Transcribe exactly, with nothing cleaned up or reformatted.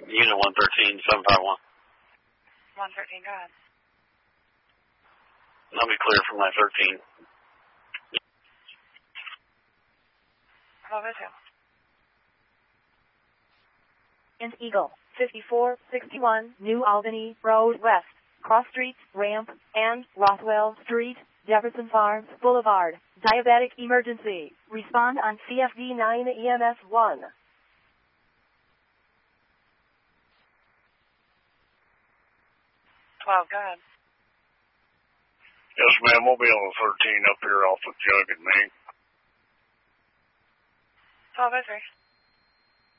Unit one thirteen, seven five one. one thirteen, go ahead. I'll be clear from my thirteen. Over two. And Eagle, fifty-four sixty-one, New Albany Road West, Cross Street, Ramp, and Rothwell Street, Jefferson Farms Boulevard. Diabetic emergency. Respond on C F D nine E M S one. twelve, go ahead. Yes, ma'am, we'll be on the thirteen up here off of Jug and Main. twelve oh three.